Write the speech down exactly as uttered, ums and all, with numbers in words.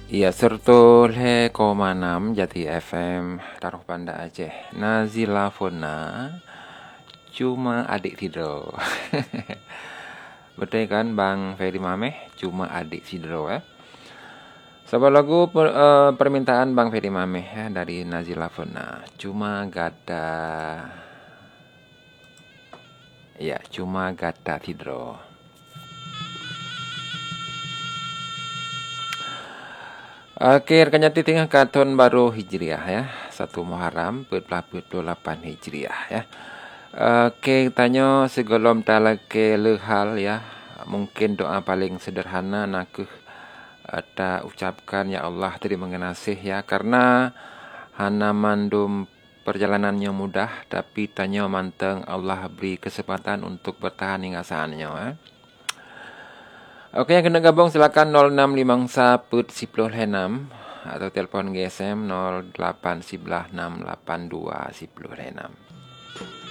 Iya, Sertul he koma enam Jati F M Taruh Banda Aceh. Nazila Fona cuma adik Sidro. Betul kan Bang Ferry Mameh? Cuma adik Sidro ya. Sebuah lagu per, eh, permintaan Bang Ferry Mameh ya dari Nazila Fona. Cuma gada. Ya, cuma gada Sidro. Oke, rekannya titing katon baru Hijriah ya. Satu Muharram empat puluh delapan Hijriah ya. Oke, tanya segolom talake lehal ya. Mungkin doa paling sederhana nakuh ada ucapkan ya Allah terima mengenasih ya, karena hana mandum perjalanannya mudah, tapi tanya manteng Allah beri kesempatan untuk bertahan hingga saatnya ya. Oke, yang kena gabung silakan nol enam lima satu sepuluh enam atau telepon G S M nol delapan sebelas enam delapan dua sepuluh enam.